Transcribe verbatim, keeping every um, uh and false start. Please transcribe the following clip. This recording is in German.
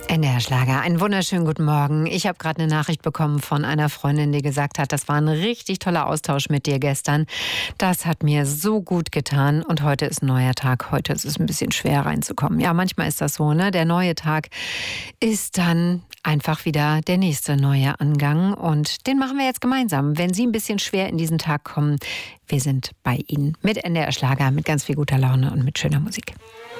N D R-Schlager, einen wunderschönen guten Morgen. Ich habe gerade eine Nachricht bekommen von einer Freundin, die gesagt hat, das war ein richtig toller Austausch mit dir gestern. Das hat mir so gut getan und heute ist ein neuer Tag. Heute ist es ein bisschen schwer reinzukommen. Ja, manchmal ist das so, ne? Der neue Tag ist dann einfach wieder der nächste neue Angang und den machen wir jetzt gemeinsam. Wenn Sie ein bisschen schwer in diesen Tag kommen, wir sind bei Ihnen mit N D R-Schlager, mit ganz viel guter Laune und mit schöner Musik.